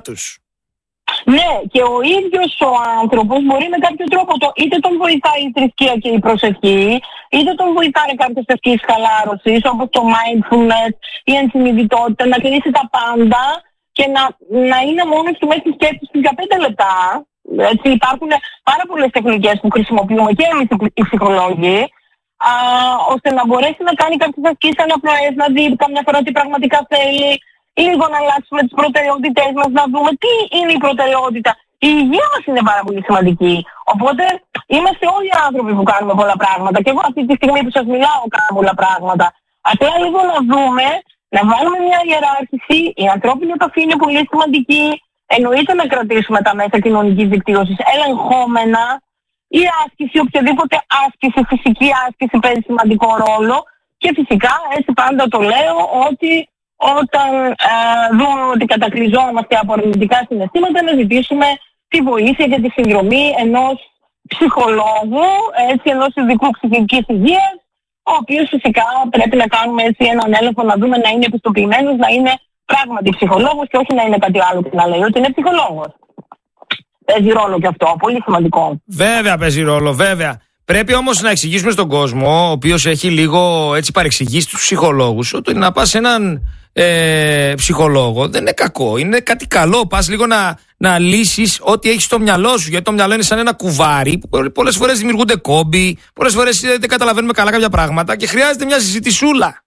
τους. Ναι, και ο ίδιος ο άνθρωπος μπορεί με κάποιο τρόπο, είτε τον βοηθάει η θρησκεία και η προσευχή, είτε τον βοηθάει κάποιες ασκήσεις χαλάρωσης, όπως το mindfulness, η ενσυνειδητότητα, να κλείσει τα πάντα και να είναι μόνος του μέσα στη σκέψη του για 5 λεπτά. Έτσι, υπάρχουν πάρα πολλές τεχνικές που χρησιμοποιούμε και εμείς οι ψυχολόγοι, ώστε να μπορέσει να κάνει κάποιες ασκήσεις αναπνοές, να δει καμιά φορά τι πραγματικά θέλει, λίγο να αλλάξουμε τις προτεραιότητές μας, να δούμε τι είναι η προτεραιότητα. Η υγεία μας είναι πάρα πολύ σημαντική. Οπότε είμαστε όλοι άνθρωποι που κάνουμε πολλά πράγματα. Και εγώ αυτή τη στιγμή που σας μιλάω κάνω πολλά πράγματα. Απλά λίγο να δούμε, να βάλουμε μια ιεράρχηση. Η ανθρώπινη επαφή είναι πολύ σημαντική. Εννοείται να κρατήσουμε τα μέσα κοινωνικής δικτύωσης ελεγχόμενα. Η άσκηση, οποιαδήποτε άσκηση, φυσική άσκηση παίζει σημαντικό ρόλο. Και φυσικά, έτσι πάντα το λέω, ότι όταν δούμε ότι κατακλυζόμαστε από αρνητικά συναισθήματα, να ζητήσουμε τη βοήθεια και τη συνδρομή ενός ψυχολόγου, ενός ειδικού ψυχικής υγείας, ο οποίος φυσικά πρέπει να κάνουμε έτσι έναν έλεγχο, να δούμε να είναι επιστοποιημένος, να είναι πράγματι ψυχολόγος και όχι να είναι κάτι άλλο και να λέει ότι είναι ψυχολόγος. Παίζει ρόλο και αυτό, πολύ σημαντικό. Βέβαια παίζει ρόλο, βέβαια. Πρέπει όμως να εξηγήσουμε στον κόσμο, ο οποίος έχει λίγο έτσι παρεξηγήσει τους ψυχολόγους, ότι να πας σε έναν ψυχολόγο δεν είναι κακό, είναι κάτι καλό. Πας λίγο να λύσεις ό,τι έχεις στο μυαλό σου, γιατί το μυαλό είναι σαν ένα κουβάρι που πολλές φορές δημιουργούνται κόμποι, πολλές φορές δεν καταλαβαίνουμε καλά κάποια πράγματα και χρειάζεται μια συζητησούλα.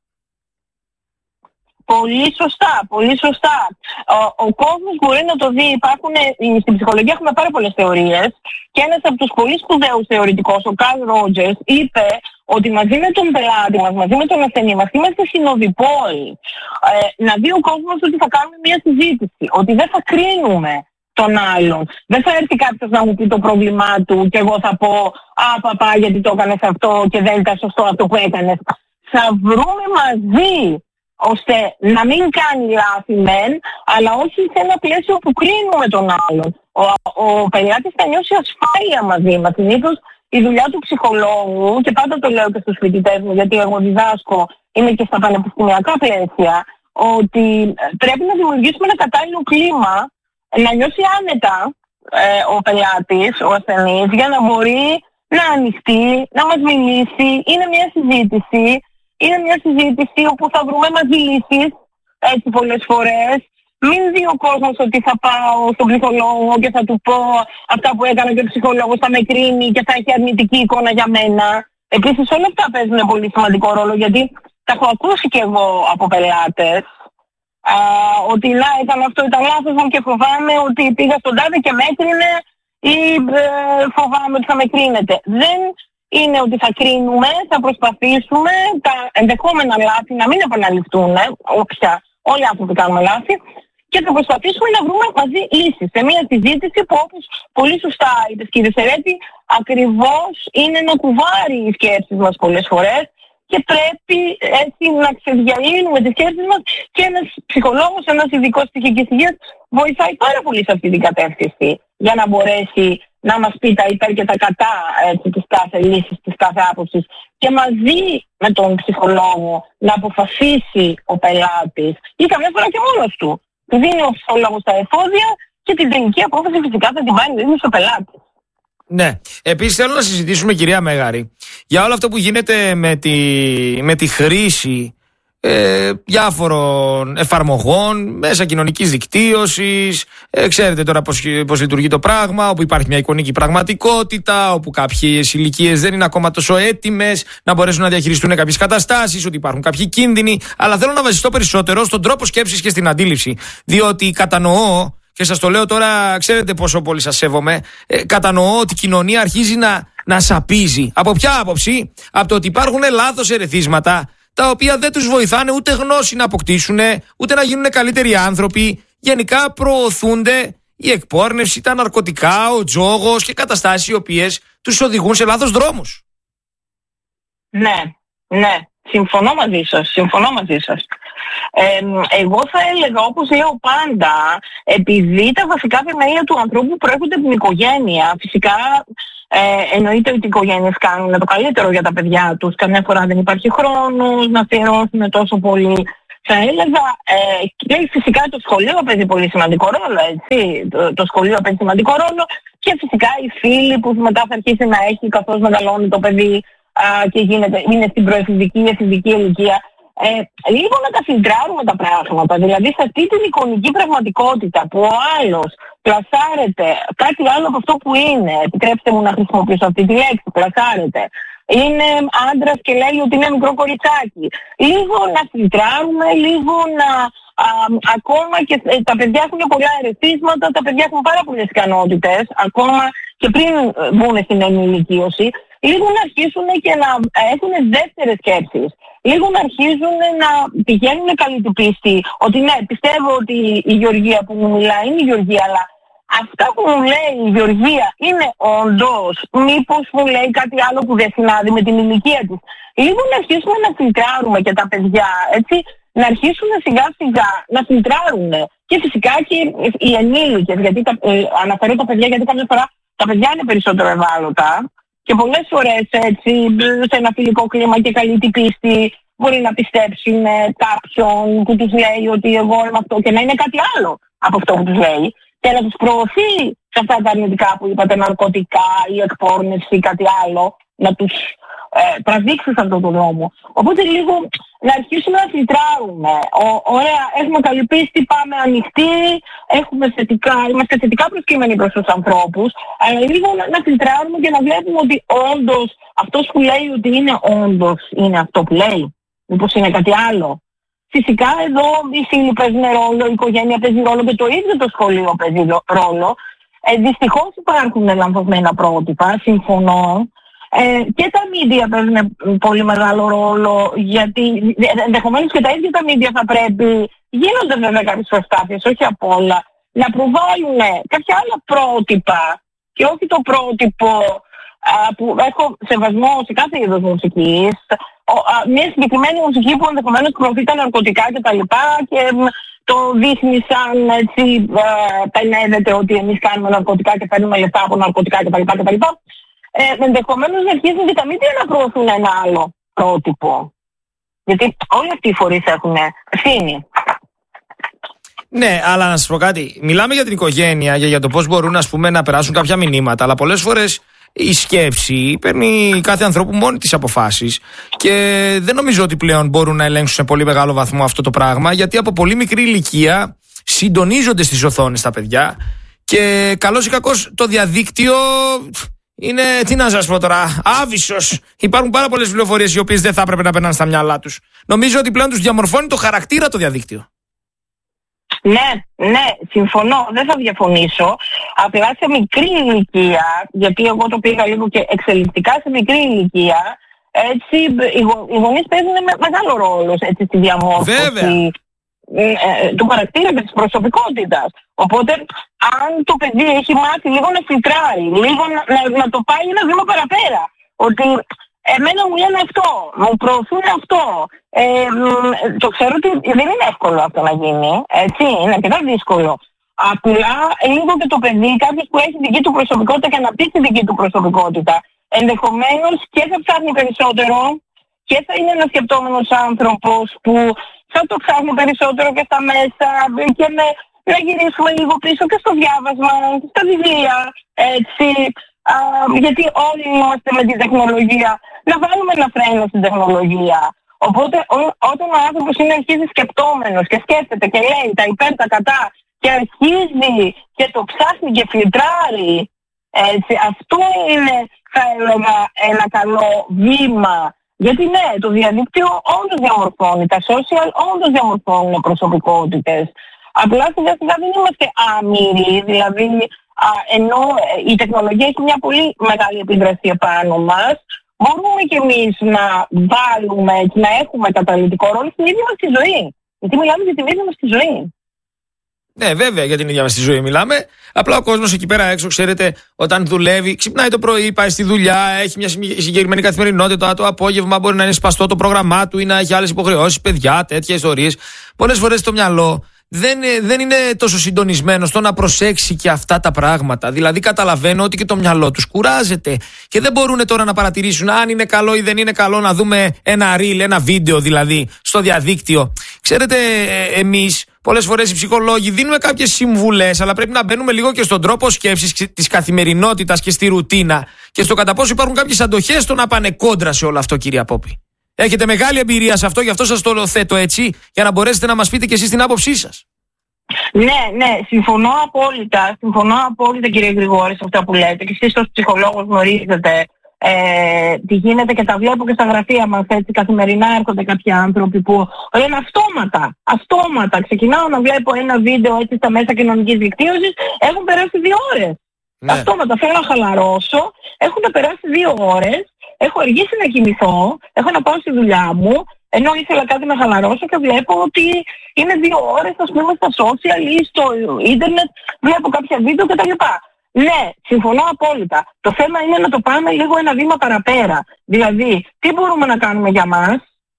Πολύ σωστά, πολύ σωστά. Ο κόσμος μπορεί να το δει. Στην ψυχολογία έχουμε πάρα πολλές θεωρίες και ένας από τους πολύ σπουδαίους θεωρητικούς, ο Καρλ Ρότζερς, είπε ότι μαζί με τον πελάτη μας, μαζί με τον ασθενή μας, είμαστε συνοδοιπόροι. Να δει ο κόσμος ότι θα κάνουμε μια συζήτηση, ότι δεν θα κρίνουμε τον άλλον. Δεν θα έρθει κάποιος να μου πει το πρόβλημά του και εγώ θα πω «Α, παπά, γιατί το έκανες αυτό και δεν ήταν σωστό αυτό που έκανες». Θα βρούμε μαζί ώστε να μην κάνει λάθη μεν, αλλά όχι σε ένα πλαίσιο που κρίνουμε τον άλλον. Ο πελάτης θα νιώσει ασφάλεια μαζί μας. Συνήθως η δουλειά του ψυχολόγου, και πάντα το λέω και στους φοιτητές μου, γιατί εγώ διδάσκω, είμαι και στα πανεπιστημιακά πλαίσια, ότι πρέπει να δημιουργήσουμε ένα κατάλληλο κλίμα, να νιώσει άνετα ο πελάτης, ο ασθενής, για να μπορεί να ανοιχτεί, να μας μιλήσει. Είναι μια συζήτηση. Είναι μια συζήτηση όπου θα βρούμε μαζί λύσεις, έτσι πολλές φορές. Μην δει ο κόσμος ότι θα πάω στον ψυχολόγο και θα του πω αυτά που έκανα και ο ψυχολόγος θα με κρίνει και θα έχει αρνητική εικόνα για μένα. Επίσης όλα αυτά παίζουν πολύ σημαντικό ρόλο, γιατί τα έχω ακούσει και εγώ από πελάτες. Ότι να ήταν αυτό, ήταν λάθος μου και φοβάμαι ότι πήγα στον τάδε και με έκρινε ή φοβάμαι ότι θα με κρίνετε. Δεν είναι ότι θα κρίνουμε, θα προσπαθήσουμε τα ενδεχόμενα λάθη να μην επαναληφθούν, όλοι οι άνθρωποι κάνουμε λάθη, και θα προσπαθήσουμε να βρούμε μαζί λύσεις σε μια συζήτηση που, όπως πολύ σωστά είπες κύριε Σερέτη, ακριβώς είναι ένα κουβάρι οι σκέψεις μας πολλές φορές και πρέπει έτσι να ξεδιαλύνουμε τις σκέψεις μας, και ένας ψυχολόγος, ένας ειδικός ψυχικής υγείας βοηθάει πάρα πολύ σε αυτή την κατεύθυνση για να μπορέσει να μας πει τα υπέρ και τα κατά της κάθε λύσης, της κάθε άποψης, και μαζί με τον ψυχολόγο να αποφασίσει ο πελάτης ή καμιά φορά και μόνος του. Του δίνει ο ψυχολόγος τα εφόδια και την τελική απόφαση φυσικά θα την πάρει στο πελάτη. Ναι. Επίσης θέλω να συζητήσουμε, κυρία Μέγαρη, για όλο αυτό που γίνεται με τη χρήση διάφορων εφαρμογών μέσα κοινωνικής δικτύωσης. Ξέρετε τώρα πώς λειτουργεί το πράγμα, όπου υπάρχει μια εικονική πραγματικότητα, όπου κάποιες ηλικίες δεν είναι ακόμα τόσο έτοιμες να μπορέσουν να διαχειριστούν κάποιες καταστάσεις, ότι υπάρχουν κάποιοι κίνδυνοι. Αλλά θέλω να βασιστώ περισσότερο στον τρόπο σκέψης και στην αντίληψη. Διότι κατανοώ, και σας το λέω τώρα, ξέρετε πόσο πολύ σας σέβομαι, κατανοώ ότι η κοινωνία αρχίζει να σαπίζει. Από ποια άποψη? Από το ότι υπάρχουν λάθος ερεθίσματα, τα οποία δεν τους βοηθάνε ούτε γνώση να αποκτήσουν, ούτε να γίνουν καλύτεροι άνθρωποι. Γενικά προωθούνται η εκπόρνευση, τα ναρκωτικά, ο τζόγος και καταστάσεις οι οποίες τους οδηγούν σε λάθος δρόμους. Ναι, συμφωνώ μαζί σας. Εγώ θα έλεγα, όπως λέω πάντα, επειδή τα βασικά θεμέλια του ανθρώπου προέρχονται από την οικογένεια, φυσικά εννοείται ότι οι οικογένειες κάνουν το καλύτερο για τα παιδιά τους. Καμιά φορά δεν υπάρχει χρόνος να αφιερώσουν τόσο πολύ Θα έλεγα και φυσικά το σχολείο παίζει πολύ σημαντικό ρόλο, έτσι. Το σχολείο παίζει σημαντικό ρόλο και φυσικά οι φίλοι που μετά θα αρχίσει να έχει καθώς μεγαλώνει το παιδί και είναι στην προεφηβική, εφηβική ηλικία. Λίγο να τα φιλτράρουμε τα πράγματα. Δηλαδή σε αυτή την εικονική πραγματικότητα που ο άλλος πλασάρεται κάτι άλλο από αυτό που είναι, επιτρέψτε μου να χρησιμοποιήσω αυτή τη λέξη, πλασάρεται, είναι άντρας και λέει ότι είναι μικρό κοριτσάκι. Λίγο να φιλτράρουμε, λίγο να ακόμα και τα παιδιά έχουν πολλά ερεθίσματα, τα παιδιά έχουν πάρα πολλές ικανότητες, ακόμα και πριν μπουν στην ενηλικίωση, λίγο να αρχίσουν και να έχουν δεύτερες σκέψεις. Λίγο να αρχίζουν να πηγαίνουν καλή την πίστη, ότι ναι, πιστεύω ότι η Γεωργία που μου μιλάει είναι η Γεωργία, αλλά αυτά που μου λέει η Γεωργία είναι όντως, μήπως μου λέει κάτι άλλο που δεν συνάδει με την ηλικία της. Λίγο να αρχίσουμε να φιλτράρουμε και τα παιδιά, έτσι, να αρχίσουν σιγά σιγά να φιλτράρουν. Και φυσικά και οι ενήλικες, γιατί αναφέρω τα παιδιά, γιατί κάποια φορά τα παιδιά είναι περισσότερο ευάλωτα. Και πολλές φορές έτσι, σε ένα φιλικό κλίμα και καλή την πίστη, μπορεί να πιστέψουν κάποιον που τους λέει ότι εγώ είμαι αυτό και να είναι κάτι άλλο από αυτό που τους λέει και να τους προωθεί σε αυτά τα αρνητικά που είπατε, ναρκωτικά ή εκπόρνευση ή κάτι άλλο, να τους τραβήξει σε αυτόν τον δρόμο. Οπότε λίγο να αρχίσουμε να φιλτράρουμε. Ωραία, έχουμε καλή πίστη, πάμε ανοιχτοί, είμαστε θετικά προσκύμενοι προς τους ανθρώπους, αλλά λίγο να φιλτράρουμε και να βλέπουμε ότι όντως αυτός που λέει ότι είναι όντως είναι αυτό που λέει. Μήπως είναι κάτι άλλο. Φυσικά εδώ οι φίλοι παίζουν ρόλο, η οικογένεια παίζει ρόλο και το ίδιο το σχολείο παίζει ρόλο. Δυστυχώς υπάρχουν λανθασμένα πρότυπα, συμφωνώ. Και τα media παίζουν πολύ μεγάλο ρόλο, γιατί ενδεχομένως και τα ίδια τα media θα πρέπει, γίνονται βέβαια κάποιες προσπάθειες, όχι απ' όλα, να προβάλλουν κάποια άλλα πρότυπα και όχι το πρότυπο που έχω σεβασμό σε κάθε είδος μουσικής, μια συγκεκριμένη μουσική που ενδεχομένως προωθεί τα ναρκωτικά κτλ. Και το δείχνει σαν έτσι, πενεύεται ότι εμείς κάνουμε ναρκωτικά και παίρνουμε λεφτά από ναρκωτικά κτλ. Ενδεχομένως να αρχίσουν και τα μίδια να προωθούν ένα άλλο πρότυπο. Γιατί όλοι αυτοί οι φορείς έχουν ευθύνη. Ναι, αλλά να σας πω κάτι. Μιλάμε για την οικογένεια, για το πώς μπορούν να περάσουν κάποια μηνύματα, αλλά πολλές φορές η σκέψη παίρνει κάθε ανθρώπου μόνη τις αποφάσεις και δεν νομίζω ότι πλέον μπορούν να ελέγξουν σε πολύ μεγάλο βαθμό αυτό το πράγμα, γιατί από πολύ μικρή ηλικία συντονίζονται στις οθόνες τα παιδιά και καλώς ή κακώς το διαδίκτυο είναι, τι να σας πω τώρα, άβυσσος. Υπάρχουν πάρα πολλές πληροφορίες οι οποίες δεν θα έπρεπε να περνάνε στα μυαλά τους. Νομίζω ότι πλέον τους διαμορφώνει το χαρακτήρα το διαδίκτυο. Ναι, συμφωνώ, δεν θα διαφωνήσω. Απλά σε μικρή ηλικία, γιατί εγώ το πήγα λίγο και εξελικτικά σε μικρή ηλικία, έτσι οι γονείς παίζουν μεγάλο ρόλο έτσι, στη διαμόρφωση του χαρακτήρα και της προσωπικότητας. Οπότε, αν το παιδί έχει μάθει λίγο να φιλτράρει, λίγο να το πάει ένα βήμα παραπέρα, ότι εμένα μου λένε αυτό, μου προωθούν αυτό. Το ξέρω ότι δεν είναι εύκολο αυτό να γίνει, έτσι, είναι αρκετά δύσκολο. Απλά λίγο και το παιδί, κάποιος που έχει δική του προσωπικότητα και αναπτύσσει δική του προσωπικότητα, ενδεχομένως και θα ψάχνει περισσότερο και θα είναι ένας σκεπτόμενος άνθρωπος που θα το ψάχνει περισσότερο και στα μέσα και να γυρίσουμε λίγο πίσω και στο διάβασμα, στα βιβλία, έτσι. Γιατί όλοι είμαστε με την τεχνολογία, να βάλουμε ένα φρένο στην τεχνολογία. Οπότε όταν ο άνθρωπος αρχίζει σκεπτόμενος και σκέφτεται και λέει τα υπέρ, τα κατά και αρχίζει και το ψάχνει και φιλτράρει, έτσι, αυτό είναι, θα έλεγα, ένα καλό βήμα. Γιατί ναι, το διαδίκτυο όντως διαμορφώνει, τα social όντως διαμορφώνουν προσωπικότητες. Απλά σιγά σιγά δεν είμαστε άμυροι, δηλαδή ενώ η τεχνολογία έχει μια πολύ μεγάλη επίδραση επάνω μας, μπορούμε κι εμείς να βάλουμε και να έχουμε καταλυτικό ρόλο στην ίδια μας τη ζωή. Γιατί μιλάμε για την ίδια μας τη ζωή. Ναι, βέβαια, για την ίδια μας τη ζωή μιλάμε. Απλά ο κόσμος εκεί πέρα έξω, ξέρετε, όταν δουλεύει, ξυπνάει το πρωί, πάει στη δουλειά, έχει μια συγκεκριμένη καθημερινότητα. Το απόγευμα μπορεί να είναι σπαστό το πρόγραμμά του ή να έχει άλλες υποχρεώσεις, παιδιά, τέτοιες ιστορίες. Πολλές φορές το μυαλό δεν είναι τόσο συντονισμένο στο να προσέξει και αυτά τα πράγματα. Δηλαδή, καταλαβαίνω ότι και το μυαλό τους κουράζεται και δεν μπορούν τώρα να παρατηρήσουν αν είναι καλό ή δεν είναι καλό να δούμε ένα reel, ένα βίντεο δηλαδή στο διαδίκτυο Ξέρετε, εμείς πολλές φορές οι ψυχολόγοι δίνουμε κάποιες συμβουλές, αλλά πρέπει να μπαίνουμε λίγο και στον τρόπο σκέψης της καθημερινότητας και στη ρουτίνα και στο κατά πόσο υπάρχουν κάποιες αντοχές στο να πάνε κόντρα σε όλο αυτό, κυρία Πόπη. Έχετε μεγάλη εμπειρία σε αυτό, γι' αυτό σας το θέτω έτσι, για να μπορέσετε να μας πείτε και εσείς την άποψή σας. Ναι, συμφωνώ απόλυτα, κύριε Γρηγόρη, σε αυτά που λέτε. Και εσείς ως ψυχολόγος γνωρίζετε τι γίνεται και τα βλέπω και στα γραφεία μας, έτσι, καθημερινά έρχονται κάποιοι άνθρωποι που λένε αυτόματα. Ξεκινάω να βλέπω ένα βίντεο έτσι στα μέσα κοινωνικής δικτύωσης, έχουν περάσει 2 ώρες. Ναι. Αυτόματα θέλω να χαλαρώσω, έχουν περάσει 2 ώρες, έχω αργήσει να κοιμηθώ, έχω να πάω στη δουλειά μου, ενώ ήθελα κάτι να χαλαρώσω και βλέπω ότι είναι 2 ώρες, ας πούμε, στα social ή στο ίντερνετ, βλέπω κάποια βίντεο κτλ. Ναι, συμφωνώ απόλυτα. Το θέμα είναι να το πάμε λίγο ένα βήμα παραπέρα. Δηλαδή, τι μπορούμε να κάνουμε για μας,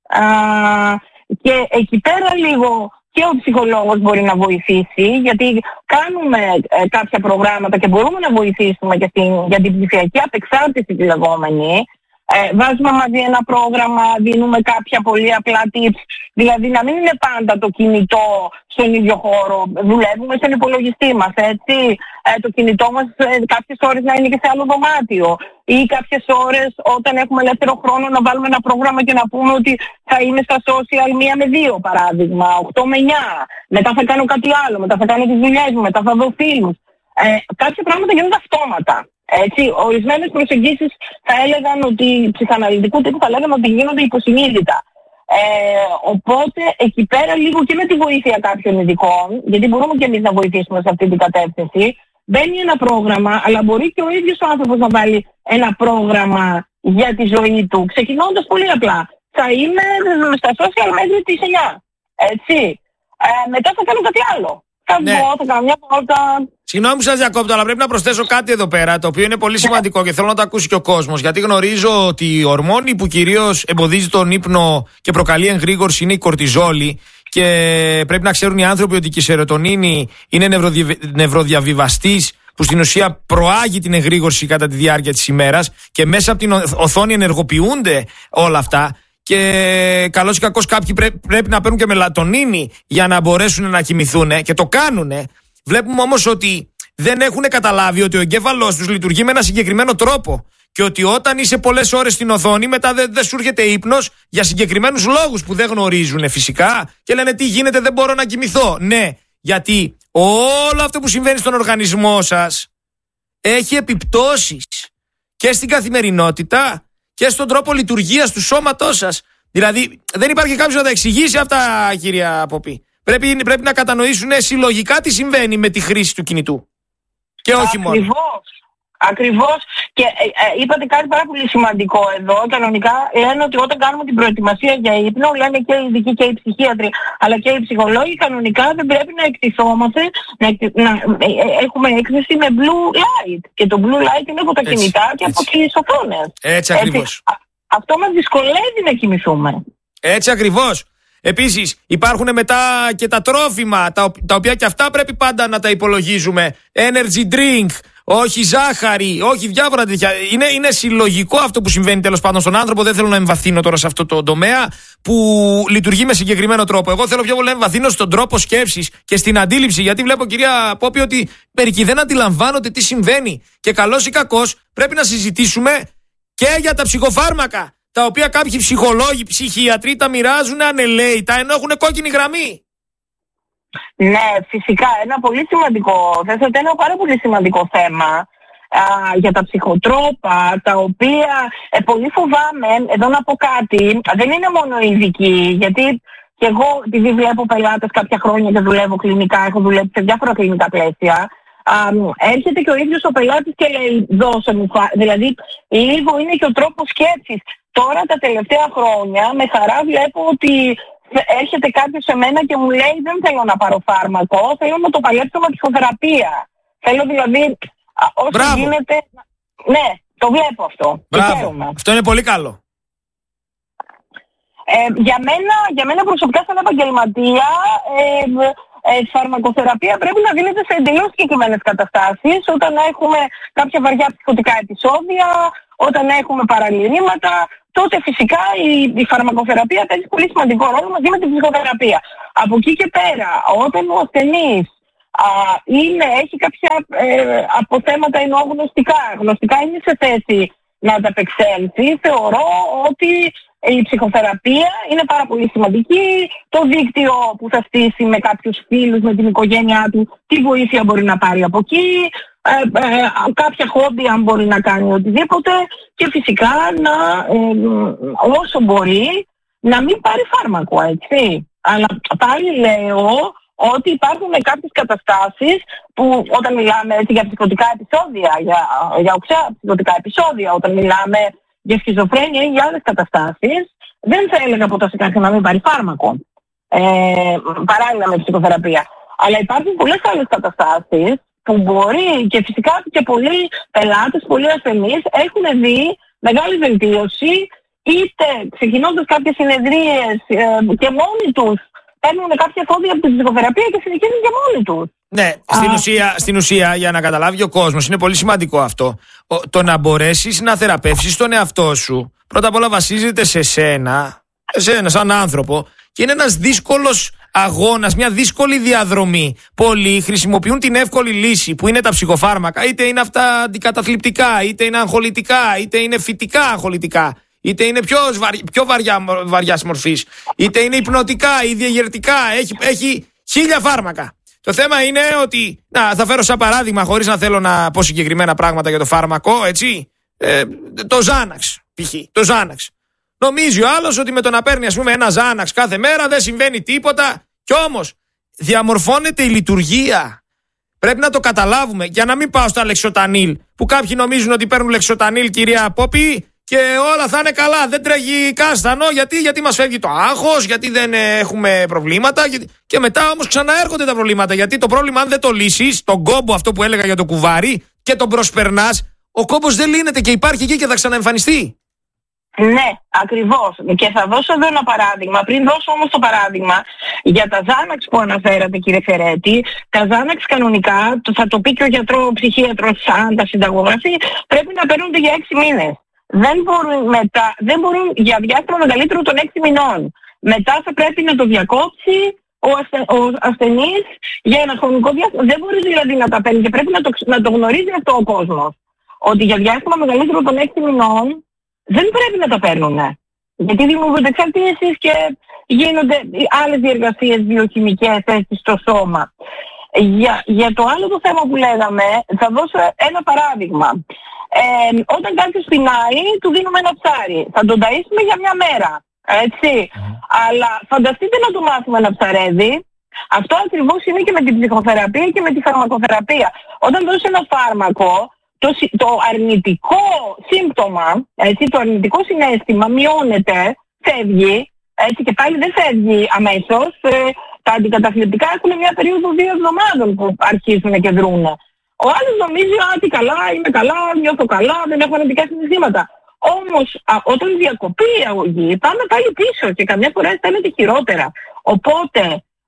και εκεί πέρα λίγο και ο ψυχολόγος μπορεί να βοηθήσει, γιατί κάνουμε κάποια προγράμματα και μπορούμε να βοηθήσουμε και για την ψηφιακή απεξάρτηση τη λεγόμενη. Βάζουμε μαζί ένα πρόγραμμα, δίνουμε κάποια πολύ απλά tips, δηλαδή να μην είναι πάντα το κινητό στον ίδιο χώρο, δουλεύουμε στον υπολογιστή μας, έτσι, το κινητό μας κάποιες ώρες να είναι και σε άλλο δωμάτιο ή κάποιες ώρες όταν έχουμε ελεύθερο χρόνο να βάλουμε ένα πρόγραμμα και να πούμε ότι θα είμαι στα social 1 με 2 παράδειγμα, 8 με 9, μετά θα κάνω κάτι άλλο, μετά θα κάνω τις δουλειές μου, μετά θα δω φίλους. Κάποια πράγματα γίνονται αυτόματα. Έτσι, ορισμένες προσεγγίσεις θα έλεγαν ότι ψυχαναλυτικού τύπου θα λέγανε ότι γίνονται υποσυνείδητα. Οπότε εκεί πέρα λίγο και με τη βοήθεια κάποιων ειδικών, γιατί μπορούμε και εμείς να βοηθήσουμε σε αυτή την κατεύθυνση, μπαίνει ένα πρόγραμμα, αλλά μπορεί και ο ίδιος ο άνθρωπος να βάλει ένα πρόγραμμα για τη ζωή του, ξεκινώντας πολύ απλά. Θα είμαι στα social μέχρι τις 9. Έτσι. Μετά θα κάνω κάτι άλλο. Θα βγω, θα κάνω μια πόρτα. Συγγνώμη που σας διακόπτω, αλλά πρέπει να προσθέσω κάτι εδώ πέρα, το οποίο είναι πολύ σημαντικό και θέλω να το ακούσει και ο κόσμος. Γιατί γνωρίζω ότι η ορμόνη που κυρίως εμποδίζει τον ύπνο και προκαλεί εγρήγορση είναι η κορτιζόλη. Και πρέπει να ξέρουν οι άνθρωποι ότι η σερωτονίνη είναι νευροδιαβιβαστής που στην ουσία προάγει την εγρήγορση κατά τη διάρκεια της ημέρας και μέσα από την οθόνη ενεργοποιούνται όλα αυτά. Και καλώς ή κακώς κάποιοι πρέπει να παίρνουν και μελατονίνη για να μπορέσουν να κοιμηθούν και το κάνουν. Βλέπουμε όμως ότι δεν έχουν καταλάβει ότι ο εγκέφαλός τους λειτουργεί με ένα συγκεκριμένο τρόπο. Και ότι όταν είσαι πολλές ώρες στην οθόνη, μετά δεν σου έρχεται ύπνος για συγκεκριμένους λόγους που δεν γνωρίζουν φυσικά και λένε τι γίνεται, δεν μπορώ να κοιμηθώ. Ναι, γιατί όλο αυτό που συμβαίνει στον οργανισμό σας έχει επιπτώσεις και στην καθημερινότητα και στον τρόπο λειτουργίας του σώματός σας. Δηλαδή δεν υπάρχει κάποιος να τα εξηγήσει αυτά, κυρία Ποπή. Πρέπει να κατανοήσουν συλλογικά τι συμβαίνει με τη χρήση του κινητού. Και όχι μόνο. Ακριβώς. Και είπατε κάτι πάρα πολύ σημαντικό εδώ. Κανονικά λένε ότι όταν κάνουμε την προετοιμασία για ύπνο, λένε και οι ειδικοί και οι ψυχίατροι, αλλά και οι ψυχολόγοι, κανονικά δεν πρέπει να εκτιθόμαστε, να έχουμε έκθεση με blue light. Και το blue light είναι από τα κινητά και από τις οθόνες. Έτσι ακριβώς. Αυτό μας δυσκολεύει να κοιμηθούμε. Έτσι ακριβώς. Επίσης υπάρχουν μετά και τα τρόφιμα, τα οποία και αυτά πρέπει πάντα να τα υπολογίζουμε. Energy drink, όχι ζάχαρη, όχι διάφορα τέτοια. Είναι συλλογικό αυτό που συμβαίνει τέλος πάντων στον άνθρωπο. Δεν θέλω να εμβαθύνω τώρα σε αυτό το τομέα που λειτουργεί με συγκεκριμένο τρόπο. Εγώ θέλω πιο πολύ να εμβαθύνω στον τρόπο σκέψης και στην αντίληψη. Γιατί βλέπω, κυρία Πόπη, ότι μερικοί δεν αντιλαμβάνονται τι συμβαίνει. Και καλώς ή κακώς πρέπει να συζητήσουμε και για τα ψυχοφάρμακα, τα οποία κάποιοι ψυχολόγοι, ψυχίατροι τα μοιράζουν ανελαίητα ενώ έχουν κόκκινη γραμμή. Ναι, φυσικά. Ένα πολύ σημαντικό, θέσατε ένα πάρα πολύ σημαντικό θέμα για τα ψυχοτρόπα, τα οποία πολύ φοβάμαι, εδώ να πω κάτι, δεν είναι μόνο οι ειδικοί, γιατί και εγώ, επειδή βλέπω πελάτες κάποια χρόνια και δουλεύω κλινικά, έχω δουλέψει σε διάφορα κλινικά πλαίσια, έρχεται και ο ίδιος ο πελάτης και λέει δώσε μου, δηλαδή λίγο είναι και ο τρόπος σκέψης. Τώρα τα τελευταία χρόνια με χαρά βλέπω ότι έρχεται κάποιος σε μένα και μου λέει δεν θέλω να πάρω φάρμακο, θέλω να το παλέψω με ψυχοθεραπεία. Θέλω δηλαδή όσο γίνεται. Ναι, το βλέπω αυτό. Αυτό είναι πολύ καλό. Για μένα προσωπικά σαν επαγγελματία φαρμακοθεραπεία πρέπει να δίνεται σε εντελώς συγκεκριμένες καταστάσεις, όταν έχουμε κάποια βαριά ψυχωτικά επεισόδια, όταν έχουμε παραλυρήματα, τότε φυσικά η φαρμακοθεραπεία παίζει πολύ σημαντικό ρόλο μαζί με την ψυχοθεραπεία. Από εκεί και πέρα, όταν ο ασθενής έχει κάποια αποθέματα ενώ γνωστικά είναι σε θέση να ανταπεξέλθει, θεωρώ ότι η ψυχοθεραπεία είναι πάρα πολύ σημαντική. Το δίκτυο που θα στήσει με κάποιους φίλους, με την οικογένειά του, τι βοήθεια μπορεί να πάρει από εκεί, κάποια χόμπι αν μπορεί να κάνει οτιδήποτε, και φυσικά όσο μπορεί να μην πάρει φάρμακο, έτσι. Αλλά πάλι λέω ότι υπάρχουν κάποιες καταστάσεις που όταν μιλάμε έτσι, για ψυχωτικά επεισόδια, για οξέα ψυχωτικά επεισόδια, όταν μιλάμε για σχιζοφρένεια ή για άλλες καταστάσεις, δεν θα έλεγα ποτέ σε κάποιον να μην πάρει φάρμακο παράλληλα με ψυχοθεραπεία. Αλλά υπάρχουν πολλές άλλες καταστάσεις που μπορεί, και φυσικά και πολλοί πελάτες, πολλοί ασθενείς έχουν δει μεγάλη βελτίωση, είτε ξεκινώντας κάποιες συνεδρίες και μόνοι τους παίρνουν κάποια εφόδια από την ψυχοθεραπεία και συνεχίζουν και μόνοι τους. Ναι, στην ουσία, για να καταλάβει ο κόσμος, είναι πολύ σημαντικό αυτό. Το να μπορέσεις να θεραπεύσεις τον εαυτό σου, πρώτα απ' όλα βασίζεται σε εσένα σαν άνθρωπο, και είναι ένας δύσκολος αγώνας, μια δύσκολη διαδρομή. Πολλοί χρησιμοποιούν την εύκολη λύση που είναι τα ψυχοφάρμακα, είτε είναι αυτά αντικαταθλιπτικά, είτε είναι αγχολητικά, είτε είναι φυτικά αγχολητικά, είτε είναι πιο βαριάς μορφής, είτε είναι υπνοτικά ή διαγερτικά. Έχει 1000 φάρμακα. Το θέμα είναι ότι, θα φέρω σαν παράδειγμα, χωρίς να θέλω να πω συγκεκριμένα πράγματα για το φάρμακο, έτσι, το Ζάναξ, π.χ. Το Ζάναξ. Νομίζει ο άλλος ότι με το να παίρνει, ας πούμε, ένα Ζάναξ κάθε μέρα δεν συμβαίνει τίποτα, κι όμως διαμορφώνεται η λειτουργία. Πρέπει να το καταλάβουμε, για να μην πάω στα λεξοτανίλ, που κάποιοι νομίζουν ότι παίρνουν λεξοτανίλ, κυρία Πόπη, και όλα θα είναι καλά, δεν τρέχει κάστανο, γιατί μας φεύγει το άγχος, γιατί δεν έχουμε προβλήματα, και μετά όμως ξαναέρχονται τα προβλήματα, γιατί το πρόβλημα, αν δεν το λύσεις, τον κόμπο αυτό που έλεγα για το κουβάρι, και τον προσπερνάς, ο κόμπος δεν λύνεται και υπάρχει εκεί και θα ξαναεμφανιστεί. Ναι, ακριβώς. Και θα δώσω εδώ ένα παράδειγμα. Πριν δώσω όμως το παράδειγμα για τα Ζάναξ που αναφέρατε, κύριε Φερέτη, τα Ζάναξ κανονικά, θα το πει και ο ψυχίατρος σαν τα συνταγογραφεί, πρέπει να παίρνονται για 6 μήνες. Δεν μπορούν για διάστημα μεγαλύτερο των 6 μηνών. Μετά θα πρέπει να το διακόψει ο ασθενής για ένα χρονικό διάστημα. Δεν μπορεί δηλαδή να τα παίρνει, και πρέπει να το γνωρίζει αυτό ο κόσμος. Ότι για διάστημα μεγαλύτερο των 6 μηνών δεν πρέπει να τα παίρνουν. Γιατί δημιουργούνται εξαρτήσεις και γίνονται άλλες διεργασίες βιοχημικές έτσι στο σώμα. Για το άλλο το θέμα που λέγαμε, θα δώσω ένα παράδειγμα. Όταν κάποιος πεινάει, του δίνουμε ένα ψάρι. Θα τον ταΐσουμε για μια μέρα. Έτσι. Αλλά φανταστείτε να του μάθουμε να ψαρεύει. Αυτό ακριβώς είναι και με την ψυχοθεραπεία και με τη φαρμακοθεραπεία. Όταν δώσει ένα φάρμακο, το αρνητικό σύμπτωμα, έτσι, το αρνητικό συναίσθημα μειώνεται, φεύγει, έτσι, και πάλι δεν φεύγει αμέσως. Τα αντικαταθλιπτικά έχουν μια περίοδο 2 εβδομάδων που αρχίζουν και δρούν. Ο άλλος νομίζει ότι καλά, είμαι καλά, νιώθω καλά, δεν έχω αρνητικά συναισθήματα. Όμως όταν διακοπεί η αγωγή, πάμε πάλι πίσω και καμιά φορά αισθάνεται χειρότερα. Οπότε,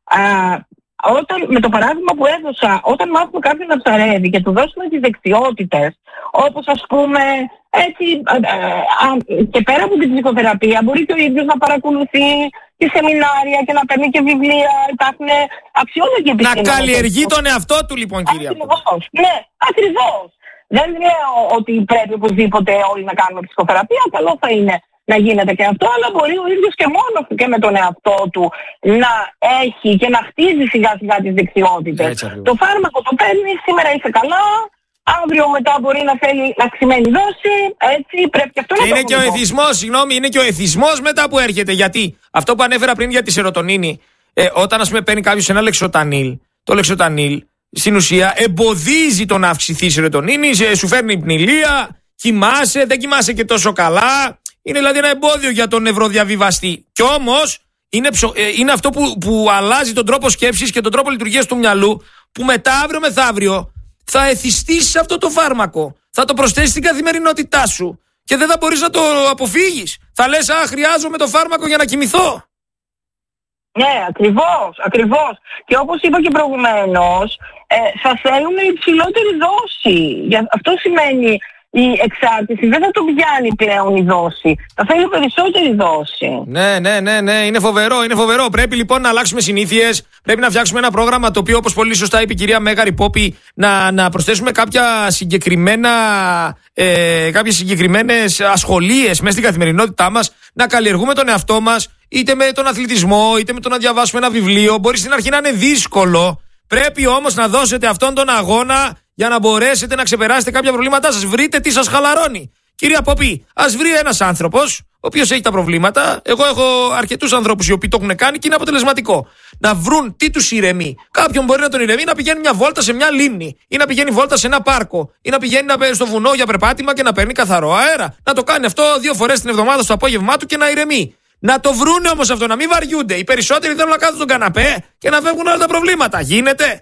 με το παράδειγμα που έδωσα, όταν μάθουμε κάποιον να ψαρεύει και του δώσουμε τις δεξιότητες, όπως ας πούμε, έτσι, και πέρα από την ψυχοθεραπεία, μπορεί και ο ίδιος να παρακολουθεί και σεμινάρια και να παίρνει και βιβλία, υπάρχουν αξιόλογοι επιστήμονες. Να καλλιεργεί τον εαυτό του, λοιπόν, κυρία. Ακριβώς, ναι, ακριβώς. Δεν λέω ότι πρέπει οπωσδήποτε όλοι να κάνουμε ψυχοθεραπεία, καλό θα είναι να γίνεται και αυτό, αλλά μπορεί ο ίδιος και μόνος του και με τον εαυτό του να έχει και να χτίζει σιγά σιγά τις δεξιότητες. Το φάρμακο το παίρνει, σήμερα είσαι καλά, αύριο μετά μπορεί να θέλει αυξημένη δόση, έτσι πρέπει και αυτό να το είναι και ο εθισμός, είναι και ο εθισμός μετά που έρχεται, γιατί αυτό που ανέφερα πριν για τη σερωτονίνη, όταν ας πούμε παίρνει κάποιος ένα λεξοτανίλ, το λεξοτανίλ στην ουσία εμποδίζει το να αυξηθεί η σερωτονίνη, σου φέρνει πνηλία, κοιμάσαι, δεν κοιμάσαι και τόσο καλά. Είναι δηλαδή ένα εμπόδιο για τον νευροδιαβιβαστή. Κι όμως είναι αυτό που αλλάζει τον τρόπο σκέψης και τον τρόπο λειτουργίας του μυαλού, που μετά αύριο μεθαύριο θα εθιστείς αυτό το φάρμακο. Θα το προσθέσεις στην καθημερινότητά σου και δεν θα μπορείς να το αποφύγεις. Θα λες, χρειάζομαι το φάρμακο για να κοιμηθώ. Ναι, ακριβώς. Και όπως είπα και προηγουμένως, θα θέλουν υψηλότερη δόση. Αυτό σημαίνει η εξάρτηση δεν θα τον πιάνει πλέον η δόση. Θα θέλει περισσότερη δόση. Ναι, είναι φοβερό. Πρέπει λοιπόν να αλλάξουμε συνήθειες. Πρέπει να φτιάξουμε ένα πρόγραμμα το οποίο, όπως πολύ σωστά είπε η κυρία Μέγαρη Πόπη, να προσθέσουμε κάποιες συγκεκριμένες ασχολίες μέσα στην καθημερινότητά μας, να καλλιεργούμε τον εαυτό μας, είτε με τον αθλητισμό, είτε με το να διαβάσουμε ένα βιβλίο. Μπορεί στην αρχή να είναι δύσκολο. Πρέπει όμως να δώσετε αυτόν τον αγώνα για να μπορέσετε να ξεπεράσετε κάποια προβλήματά σας. Βρείτε τι σας χαλαρώνει. Κυρία Πόπη, ας βρει ένας άνθρωπος, ο οποίος έχει τα προβλήματα. Εγώ έχω αρκετούς ανθρώπους οι οποίοι το έχουν κάνει και είναι αποτελεσματικό. Να βρουν τι τους ηρεμεί. Κάποιον μπορεί να τον ηρεμεί να πηγαίνει μια βόλτα σε μια λίμνη, ή να πηγαίνει βόλτα σε ένα πάρκο, ή να πηγαίνει στο βουνό για περπάτημα και να παίρνει καθαρό αέρα. Να το κάνει αυτό 2 φορές την εβδομάδα στο απόγευμά του και να ηρεμεί. Να το βρούνε όμως αυτό, να μην βαριούνται. Οι περισσότεροι θέλουν να κάθουν στον καναπέ και να φεύγουν όλα τα προβλήματα. Γίνεται?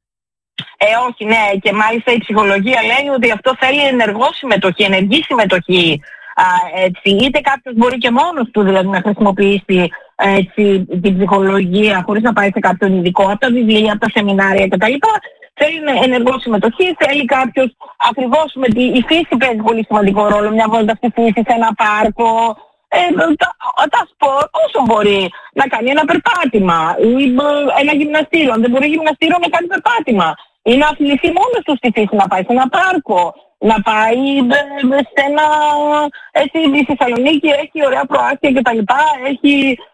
Όχι, ναι. Και μάλιστα η ψυχολογία λέει ότι αυτό θέλει ενεργή συμμετοχή. Έτσι. Είτε κάποιος μπορεί και μόνος του δηλαδή να χρησιμοποιήσει την ψυχολογία χωρίς να πάει σε κάποιον ειδικό, από τα βιβλία, από τα σεμινάρια κτλ. Θέλει ενεργό συμμετοχή, θέλει κάποιος ακριβώς η φύση παίζει πολύ σημαντικό ρόλο. Μια βόλτα στη φύση, σε ένα πάρκο. Τα σπορ, όσο μπορεί να κάνει ένα περπάτημα ή ένα γυμναστήριο. Αν δεν μπορεί γυμναστήριο να κάνει περπάτημα, ή να αθληθεί μόνος του στη φύση, να πάει σε ένα πάρκο, να πάει σε ένα. Έτσι, η Θεσσαλονίκη έχει ωραία προάστια κτλ. Έχει